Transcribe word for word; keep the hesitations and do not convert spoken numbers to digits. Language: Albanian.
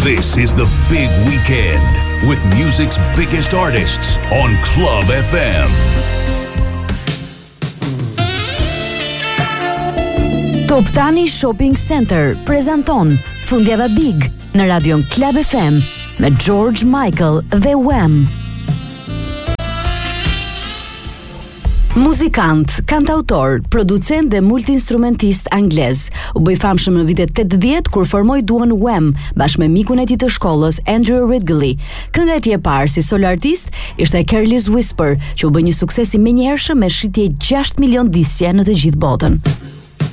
This is the big weekend with music's biggest artists on Club F M. Top Tani Shopping Center prezanton Fundjava Big në radion Club F M me George Michael dhe Wham. Muzikant, kantautor, producent dhe multi-instrumentist anglez, u bëj famshëm në vitet tetëdhjetë kur formoi duon Wham bashkë me mikun e tij të shkollës Andrew Ridgeley. Kënga e tij e parë si solo artist ishte Careless Whisper, që u bë një sukses i menjëhershëm me shitje gjashtë milion disje në të gjithë botën.